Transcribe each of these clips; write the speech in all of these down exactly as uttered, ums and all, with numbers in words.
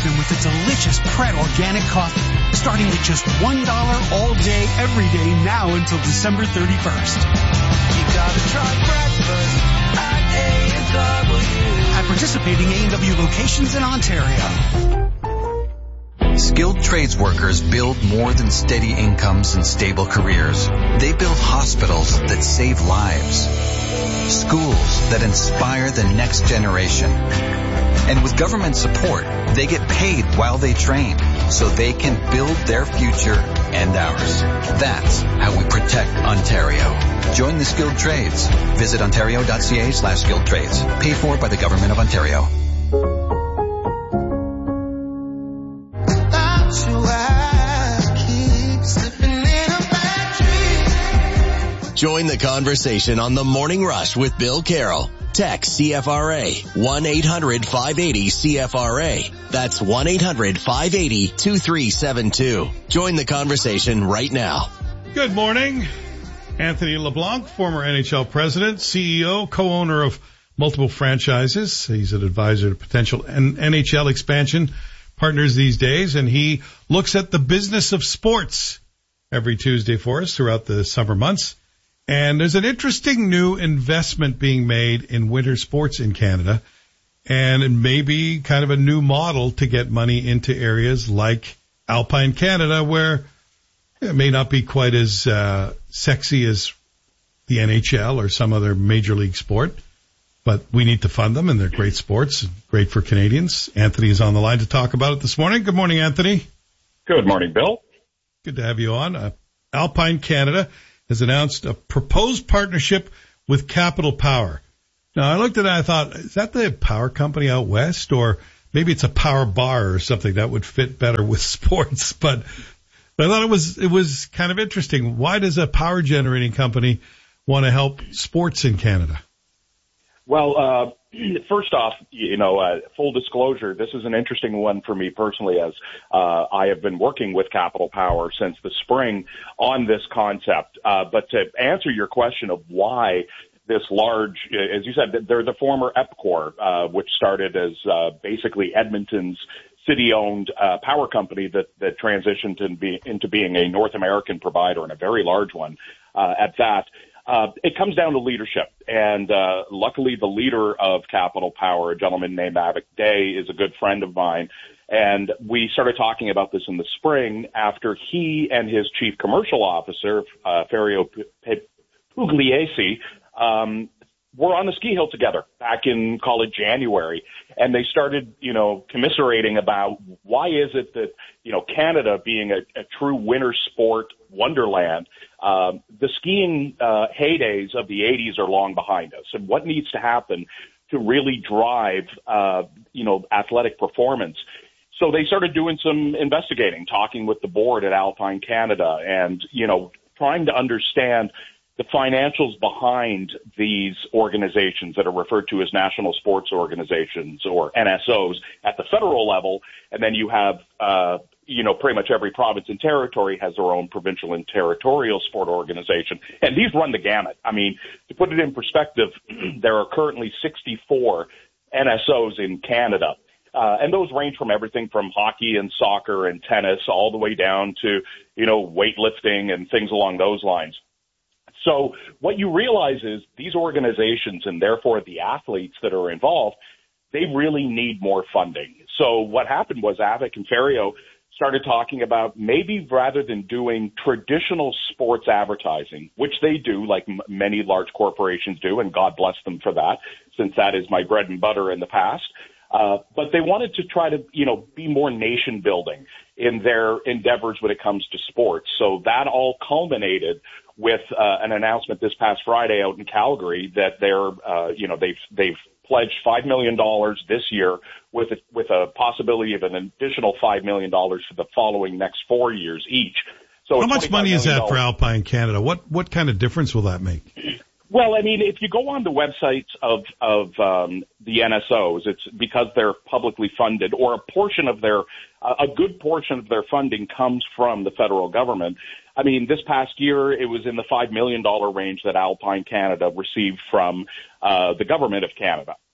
them with a delicious Pret organic coffee, starting at just one dollar all day, every day, now until December thirty-first. You gotta try breakfast at A and W. At participating A and W locations in Ontario. Skilled trades workers build more than steady incomes and stable careers. They build hospitals that save lives, schools that inspire the next generation. And with government support, they get paid while they train so they can build their future and ours. That's how we protect Ontario. Join the skilled trades. Visit ontario.ca slash skilled trades. Paid for by the Government of Ontario. Join the conversation on The Morning Rush with Bill Carroll. Text C F R A, one eight hundred five eight zero C F R A. That's one eight hundred five eight zero two three seven two. Join the conversation right now. Good morning. Anthony LeBlanc, former N H L president, C E O, co-owner of multiple franchises. He's an advisor to potential N H L expansion partners these days, and he looks at the business of sports every Tuesday for us throughout the summer months. And there's an interesting new investment being made in winter sports in Canada, and it may be kind of a new model to get money into areas like Alpine Canada, where it may not be quite as uh, sexy as the N H L or some other major league sport, but we need to fund them, and they're great sports, great for Canadians. Anthony is on the line to talk about it this morning. Good morning, Anthony. Good morning, Bill. Good to have you on. Uh, Alpine Canada has announced a proposed partnership with Capital Power. Now, I looked at that, I thought, is that the power company out west? Or maybe it's a power bar or something that would fit better with sports. But I thought it was it was kind of interesting. Why does a power generating company want to help sports in Canada? Well, uh, first off, you know, uh, full disclosure, this is an interesting one for me personally, as uh, I have been working with Capital Power since the spring on this concept. Uh, but to answer your question of why this large, as you said, they're the former EPCOR, uh, which started as uh, basically Edmonton's city-owned uh, power company that, that transitioned in be, into being a North American provider, and a very large one uh, at that. Uh, it comes down to leadership, and uh, luckily the leader of Capital Power, a gentleman named Avik Day, is a good friend of mine, and we started talking about this in the spring after he and his chief commercial officer, uh, Ferio Pugliese, um, were on the ski hill together back in, call it January, and they started, you know, commiserating about why is it that, you know, Canada being a, a true winter sport wonderland, uh, the skiing uh, heydays of the eighties are long behind us, and what needs to happen to really drive, uh, you know, athletic performance. So they started doing some investigating, talking with the board at Alpine Canada, and, you know, trying to understand the financials behind these organizations that are referred to as national sports organizations, or N S Os, at the federal level. And then you have, uh, you know, pretty much every province and territory has their own provincial and territorial sport organization. And these run the gamut. I mean, to put it in perspective, there are currently sixty-four N S Os in Canada. Uh, and those range from everything from hockey and soccer and tennis all the way down to, you know, weightlifting and things along those lines. So what you realize is these organizations, and therefore the athletes that are involved, they really need more funding. So what happened was Avik and Ferio started talking about maybe rather than doing traditional sports advertising, which they do, like m- many large corporations do, and God bless them for that, since that is my bread and butter in the past. Uh, but they wanted to try to, you know, be more nation building in their endeavors when it comes to sports. So that all culminated with uh, an announcement this past Friday out in Calgary that they're, uh, you know, they've they've pledged five million dollars this year with a, with a possibility of an additional five million dollars for the following next four years each. So how much money is that for Alpine Canada? What what kind of difference will that make? Well, I mean, if you go on the websites of of um, the N S Os, it's because they're publicly funded, or a portion of their, uh, a good portion of their funding comes from the federal government. I mean, this past year, it was in the five million dollars range that Alpine Canada received from uh, the government of Canada.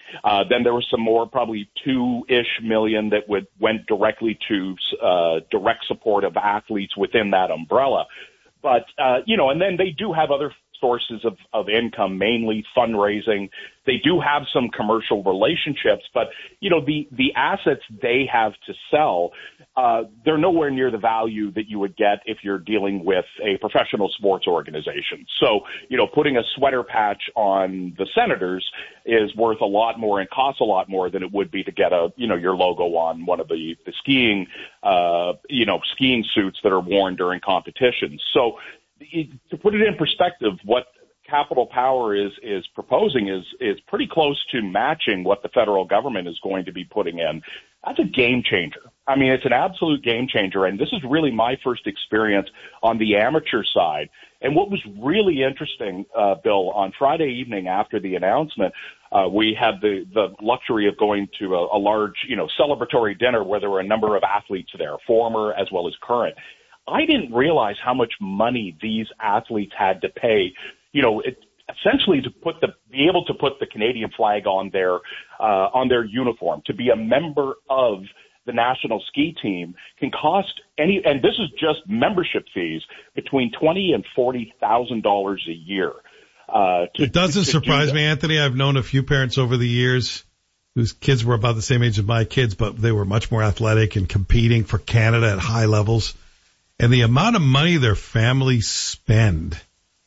Uh, then there was some more, probably two-ish million that would went directly to uh, direct support of athletes within that umbrella. But, uh, you know, and then they do have other sources of, of income, mainly fundraising. They do have some commercial relationships, but, you know, the, the assets they have to sell, uh, they're nowhere near the value that you would get if you're dealing with a professional sports organization. So, you know, putting a sweater patch on the Senators is worth a lot more and costs a lot more than it would be to get a, you know, your logo on one of the, the skiing, uh, you know, skiing suits that are worn during competitions. So, to put it in perspective, what Capital Power is is proposing is is pretty close to matching what the federal government is going to be putting in. That's a game changer. I mean, it's an absolute game changer, and this is really my first experience on the amateur side. And what was really interesting, uh, Bill, on Friday evening after the announcement, uh, we had the, the luxury of going to a, a large, you know, celebratory dinner where there were a number of athletes there, former as well as current. I didn't realize how much money these athletes had to pay, you know, it, essentially to put the, be able to put the Canadian flag on their, uh, on their uniform, to be a member of the national ski team can cost any, and this is just membership fees, between twenty and forty thousand dollars a year. Uh, to, it doesn't to, to surprise do me, Anthony. I've known a few parents over the years whose kids were about the same age as my kids, but they were much more athletic and competing for Canada at high levels. And the amount of money their families spend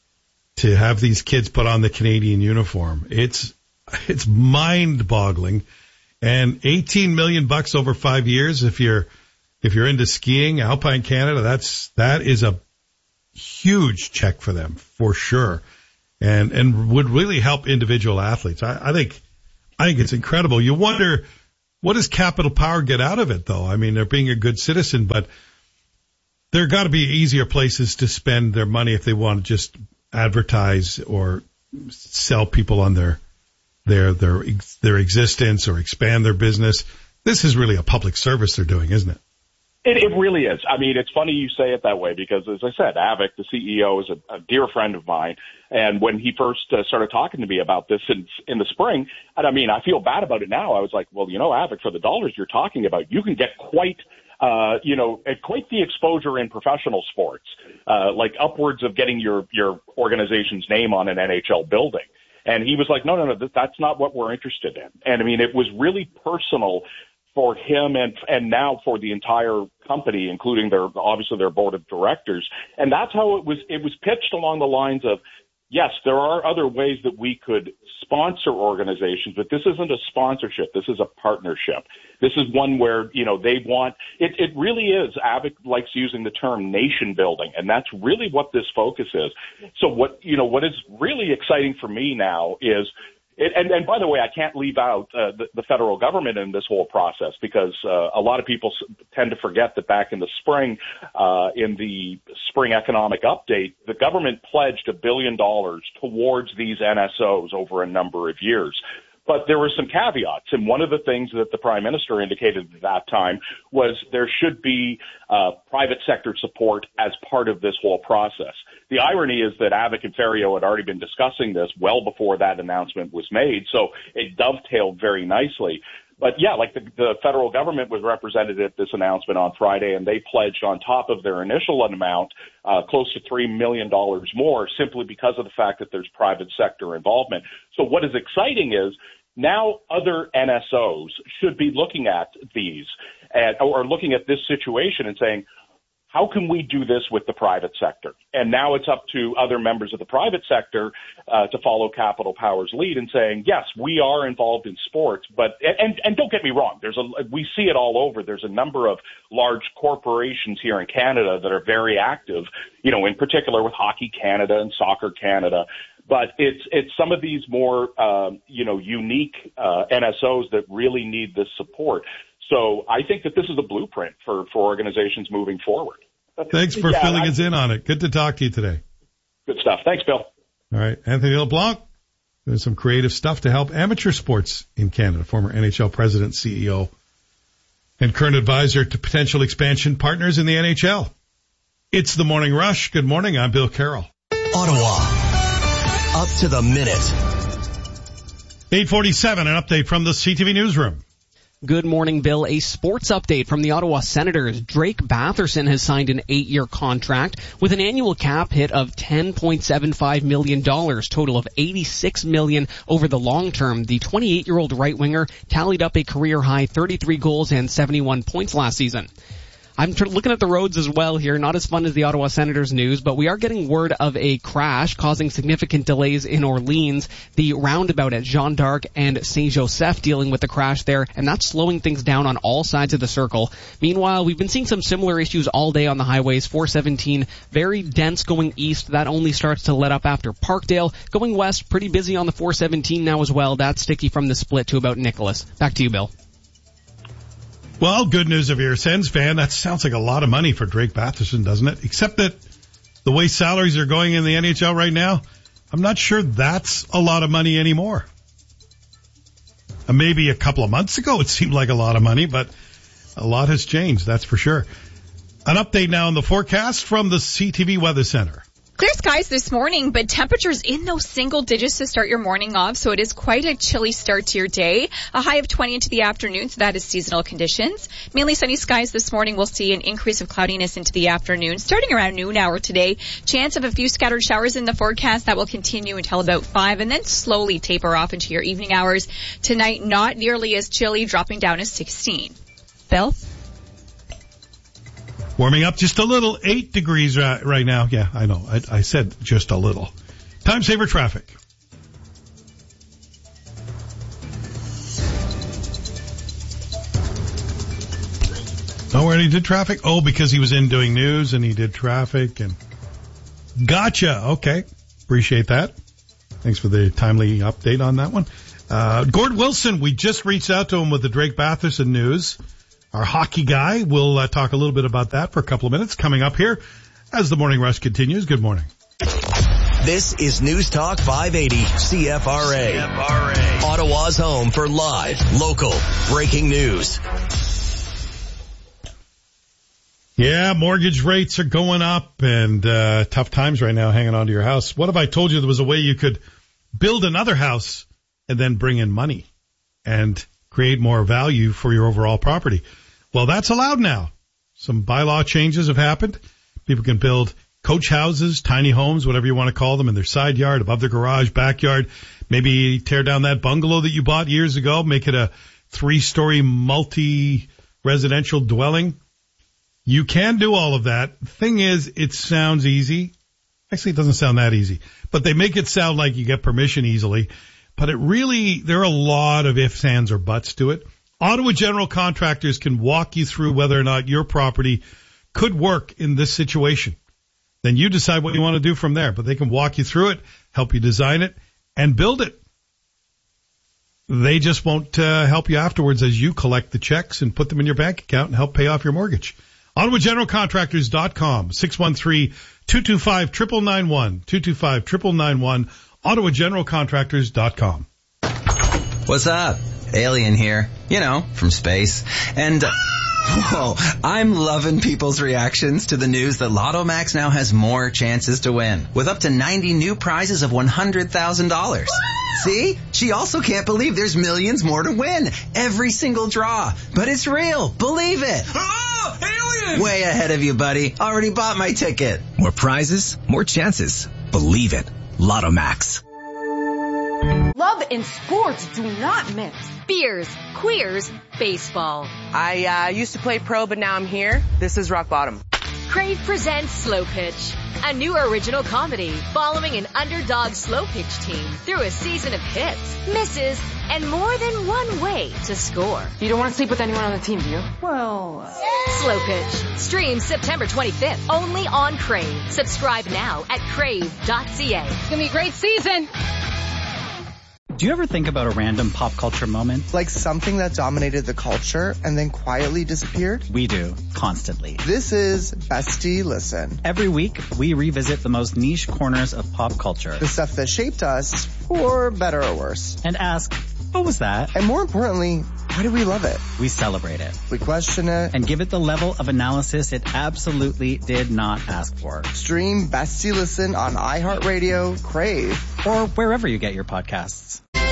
to have these kids put on the Canadian uniform, it's it's mind-boggling. And eighteen million bucks over five years, if you're if you're into skiing, Alpine Canada, that's that is a huge check for them for sure, and and would really help individual athletes. I, I think I think it's incredible. You wonder, what does Capital Power get out of it, though? I mean, they're being a good citizen, but there got to be easier places to spend their money if they want to just advertise or sell people on their their their their existence or expand their business. This is really a public service they're doing, isn't it? It, it really is. I mean, it's funny you say it that way because, as I said, Avik, the C E O, is a, a dear friend of mine. And when he first uh, started talking to me about this in, in the spring, and I mean, I feel bad about it now. I was like, well, you know, Avik, for the dollars you're talking about, you can get quite Uh, you know, quite the exposure in professional sports, uh, like upwards of getting your, your organization's name on an N H L building. And he was like, no, no, no, that's not what we're interested in. And I mean, it was really personal for him and, and now for the entire company, including their, obviously their board of directors. And that's how it was, it was pitched along the lines of, yes, there are other ways that we could sponsor organizations, but this isn't a sponsorship. This is a partnership. This is one where, you know, they want, it, it really is, Avik likes using the term nation building, and that's really what this focus is. So what, you know, what is really exciting for me now is, It, and, and by the way, I can't leave out uh, the, the federal government in this whole process because uh, a lot of people s- tend to forget that back in the spring, uh, in the spring economic update, the government pledged a billion dollars towards these N S Os over a number of years. But there were some caveats, and one of the things that the Prime Minister indicated at that time was there should be uh, private sector support as part of this whole process. The irony is that Avik and Ferriero had already been discussing this well before that announcement was made, so it dovetailed very nicely. But yeah, like the, the federal government was represented at this announcement on Friday, and they pledged on top of their initial amount uh, close to three million dollars more simply because of the fact that there's private sector involvement. So what is exciting is now other N S Os should be looking at these and, or looking at this situation and saying, how can we do this with the private sector? And now it's up to other members of the private sector uh, to follow Capital Power's lead and saying, yes, we are involved in sports, but and, and don't get me wrong, there's a we see it all over. There's a number of large corporations here in Canada that are very active, you know, in particular with Hockey Canada and Soccer Canada. But it's it's some of these more um, you know unique uh, N S Os that really need this support. So I think that this is a blueprint for, for organizations moving forward. Thanks for yeah, filling I, us in on it. Good to talk to you today. Good stuff. Thanks, Bill. All right. Anthony LeBlanc, there's some creative stuff to help amateur sports in Canada. Former N H L president, C E O, and current advisor to potential expansion partners in the N H L. It's the Morning Rush. Good morning. I'm Bill Carroll. Ottawa. Up to the minute. eight forty-seven, an update from the C T V newsroom. Good morning, Bill. A sports update from the Ottawa Senators. Drake Batherson has signed an eight-year contract with an annual cap hit of ten point seven five million dollars, total of eighty-six million dollars over the long term. The twenty-eight-year-old right-winger tallied up a career-high thirty-three goals and seventy-one points last season. I'm tr- looking at the roads as well here. Not as fun as the Ottawa Senators news, but we are getting word of a crash causing significant delays in Orleans. The roundabout at Jeanne d'Arc and Saint Joseph dealing with the crash there, and that's slowing things down on all sides of the circle. Meanwhile, we've been seeing some similar issues all day on the highways. four seventeen, very dense going east. That only starts to let up after Parkdale. Going west, pretty busy on the four seventeen now as well. That's sticky from the split to about Nicholas. Back to you, Bill. Well, good news if you're a Sens fan. That sounds like a lot of money for Drake Batherson, doesn't it? Except that the way salaries are going in the N H L right now, I'm not sure that's a lot of money anymore. And maybe a couple of months ago it seemed like a lot of money, but a lot has changed, that's for sure. An update now on the forecast from the C T V Weather Center. Clear skies this morning, but temperatures in those single digits to start your morning off, so it is quite a chilly start to your day. A high of twenty into the afternoon, so that is seasonal conditions. Mainly sunny skies this morning. We'll see an increase of cloudiness into the afternoon, starting around noon hour today. Chance of a few scattered showers in the forecast. That will continue until about five, and then slowly taper off into your evening hours. Tonight, not nearly as chilly, dropping down to sixteen. Bill? Warming up just a little, eight degrees right, right now. Yeah, I know. I, I said just a little. Time saver traffic. Oh, where he did traffic? Oh, because he was in doing news and he did traffic and gotcha. Okay. Appreciate that. Thanks for the timely update on that one. Uh, Gord Wilson, we just reached out to him with the Drake Batherson news. Our hockey guy. We'll uh, talk a little bit about that for a couple of minutes coming up here as the Morning Rush continues. Good morning. This is News Talk five eighty C F R A. C F R A. Ottawa's home for live, local, breaking news. Yeah, mortgage rates are going up and uh tough times right now hanging on to your house. What if I told you there was a way you could build another house and then bring in money and create more value for your overall property? Well, that's allowed now. Some bylaw changes have happened. People can build coach houses, tiny homes, whatever you want to call them, in their side yard, above their garage, backyard. Maybe tear down that bungalow that you bought years ago, make it a three-story multi-residential dwelling. You can do all of that. Thing is, it sounds easy. Actually, it doesn't sound that easy. But they make it sound like you get permission easily. But it really, there are a lot of ifs, ands, or buts to it. Ottawa General Contractors can walk you through whether or not your property could work in this situation. Then you decide what you want to do from there. But they can walk you through it, help you design it, and build it. They just won't uh, help you afterwards as you collect the checks and put them in your bank account and help pay off your mortgage. Ottawa General Contractors dot com, six one three, two two five, nine nine nine one, two two five, nine nine nine one, Ottawa General Contractors dot com. What's up? Alien here. You know, from space. And, uh, whoa, I'm loving people's reactions to the news that Lotto Max now has more chances to win, with up to ninety new prizes of one hundred thousand dollars. See? She also can't believe there's millions more to win. Every single draw. But it's real. Believe it. Oh, alien! Way ahead of you, buddy. Already bought my ticket. More prizes, more chances. Believe it. Lotto Max. Love and sports do not mix. Beers, queers, baseball. I uh, used to play pro, but now I'm here. This is rock bottom. Crave presents Slow Pitch, a new original comedy following an underdog slow pitch team through a season of hits, misses, and more than one way to score. You don't want to sleep with anyone on the team, do you? Well, uh... Slow Pitch. Stream September twenty-fifth, only on Crave. Subscribe now at crave dot c a. It's going to be a great season. Do you ever think about a random pop culture moment? Like something that dominated the culture and then quietly disappeared? We do, constantly. This is Bestie Listen. Every week, we revisit the most niche corners of pop culture. The stuff that shaped us, for better or worse. And ask, what was that? And more importantly, why do we love it? We celebrate it. We question it. And give it the level of analysis it absolutely did not ask for. Stream Bestie Listen on iHeartRadio, Crave, or wherever you get your podcasts.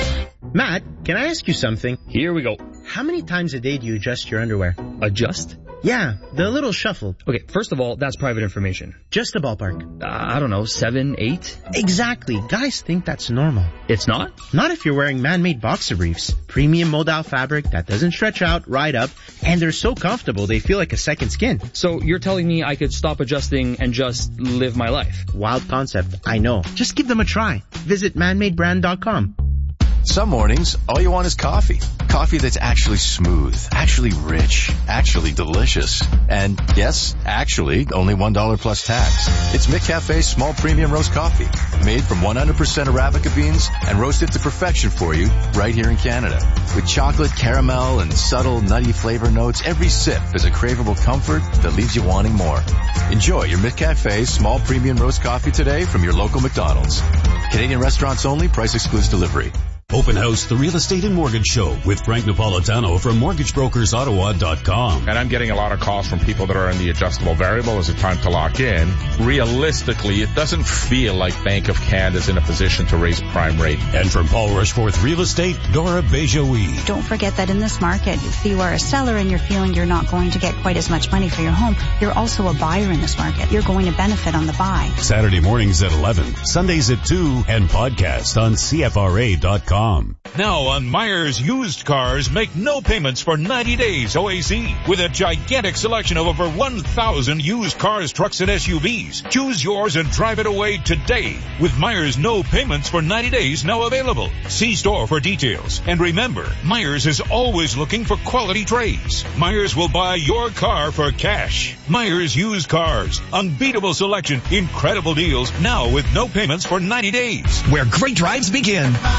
Matt, can I ask you something? Here we go. How many times a day do you adjust your underwear? Adjust? Yeah, the little shuffle. Okay, first of all, that's private information. Just a ballpark. Uh, I don't know, seven, eight? Exactly. Guys think that's normal. It's not? Not if you're wearing man-made boxer briefs. Premium modal fabric that doesn't stretch out, ride up, and they're so comfortable they feel like a second skin. So you're telling me I could stop adjusting and just live my life? Wild concept, I know. Just give them a try. Visit man made brand dot com. Some mornings, all you want is coffee. Coffee that's actually smooth, actually rich, actually delicious. And yes, actually, only one dollar plus tax. It's McCafe's small premium roast coffee, made from one hundred percent Arabica beans and roasted to perfection for you right here in Canada. With chocolate, caramel, and subtle nutty flavor notes, every sip is a craveable comfort that leaves you wanting more. Enjoy your McCafe's small premium roast coffee today from your local McDonald's. Canadian restaurants only, price excludes delivery. Open House, the Real Estate and Mortgage Show with Frank Napolitano from mortgage brokers ottawa dot com. And I'm getting a lot of calls from people that are in the adjustable variable as a time to lock in. Realistically, it doesn't feel like Bank of Canada's in a position to raise prime rate. And from Paul Rushforth Real Estate, Dora Bejoui. Don't forget that in this market, if you are a seller and you're feeling you're not going to get quite as much money for your home, you're also a buyer in this market. You're going to benefit on the buy. Saturday mornings at eleven, Sundays at two, and podcast on C F R A dot com. Now on Myers Used Cars, make no payments for ninety days O A C with a gigantic selection of over one thousand used cars, trucks, and S U Vs. Choose yours and drive it away today with Myers no payments for ninety days now available. See store for details. And remember, Myers is always looking for quality trades. Myers will buy your car for cash. Myers Used Cars. Unbeatable selection, incredible deals, now with no payments for ninety days. Where great drives begin.